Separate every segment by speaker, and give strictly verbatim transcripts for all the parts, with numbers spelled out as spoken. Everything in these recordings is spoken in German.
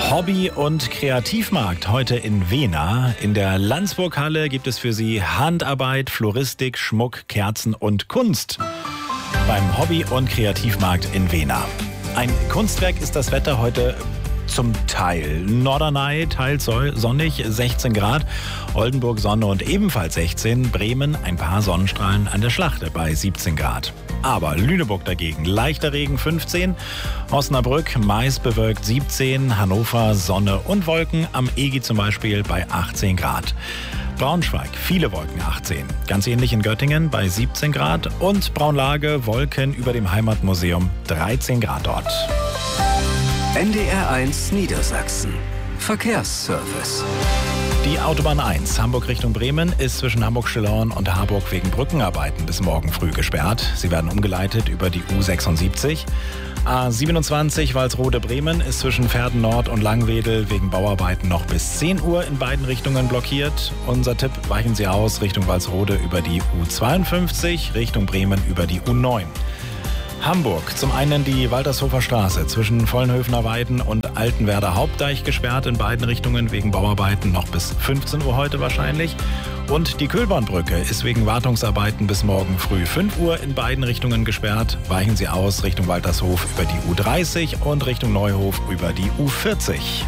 Speaker 1: Hobby- und Kreativmarkt heute in Wehna. In der Landsburg-Halle gibt es für Sie Handarbeit, Floristik, Schmuck, Kerzen und Kunst. Beim Hobby- und Kreativmarkt in Wehna. Ein Kunstwerk ist das Wetter heute zum Teil. Norderney teils sonnig, sechzehn Grad. Oldenburg Sonne und ebenfalls sechzehn. Bremen ein paar Sonnenstrahlen an der Schlachte bei siebzehn Grad. Aber Lüneburg dagegen leichter Regen fünfzehn. Osnabrück meist bewölkt siebzehn. Hannover Sonne und Wolken. Am Egi zum Beispiel bei achtzehn Grad. Braunschweig viele Wolken achtzehn. Ganz ähnlich in Göttingen bei siebzehn Grad. Und Braunlage Wolken über dem Heimatmuseum dreizehn Grad dort.
Speaker 2: N D R eins Niedersachsen. Verkehrsservice.
Speaker 1: Die Autobahn eins, Hamburg Richtung Bremen, ist zwischen Hamburg-Stillorn und Harburg wegen Brückenarbeiten bis morgen früh gesperrt. Sie werden umgeleitet über die U sechsundsiebzig. A siebenundzwanzig Walsrode-Bremen ist zwischen Verden Nord und Langwedel wegen Bauarbeiten noch bis zehn Uhr in beiden Richtungen blockiert. Unser Tipp: weichen Sie aus Richtung Walsrode über die U zweiundfünfzig, Richtung Bremen über die U neun. Hamburg, zum einen die Waltershofer Straße zwischen Vollenhöfener Weiden und Altenwerder Hauptdeich gesperrt in beiden Richtungen wegen Bauarbeiten noch bis fünfzehn Uhr heute wahrscheinlich. Und die Kühlbahnbrücke ist wegen Wartungsarbeiten bis morgen früh fünf Uhr in beiden Richtungen gesperrt. Weichen Sie aus Richtung Waltershof über die U dreißig und Richtung Neuhof über die U vierzig.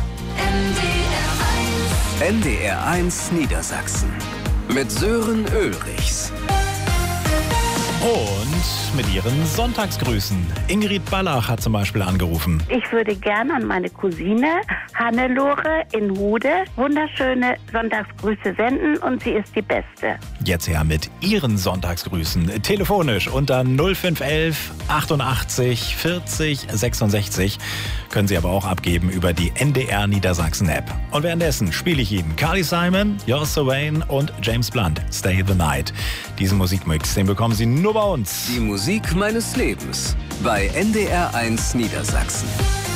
Speaker 2: N D R eins Niedersachsen mit Sören Ulrichs.
Speaker 1: Und mit ihren Sonntagsgrüßen. Ingrid Ballach hat zum Beispiel angerufen.
Speaker 3: Ich würde gerne an meine Cousine Hannelore in Hude wunderschöne Sonntagsgrüße senden und sie ist die Beste.
Speaker 1: Jetzt her mit ihren Sonntagsgrüßen. Telefonisch unter null fünf elf achtundachtzig vierzig sechsundsechzig. Können Sie aber auch abgeben über die N D R Niedersachsen App. Und währenddessen spiele ich Ihnen Carly Simon, Joss Wayne und James Blunt, Stay the Night. Diesen Musikmix, den bekommen Sie nur bei uns.
Speaker 2: Die Musik meines Lebens bei N D R eins Niedersachsen.